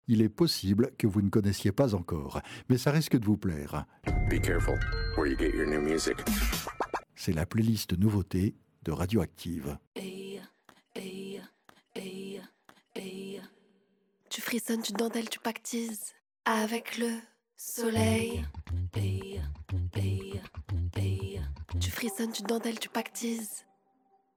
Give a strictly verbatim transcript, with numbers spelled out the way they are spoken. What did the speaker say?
Il est possible que vous ne connaissiez pas encore, mais ça risque de vous plaire. Be careful where you get your new music. C'est la playlist nouveauté de Radioactive. Hey, hey, hey, hey. Tu frissonnes, tu dentelles, tu pactises avec le soleil. Hey, hey, hey. Tu frissonnes, tu dentelles, tu pactises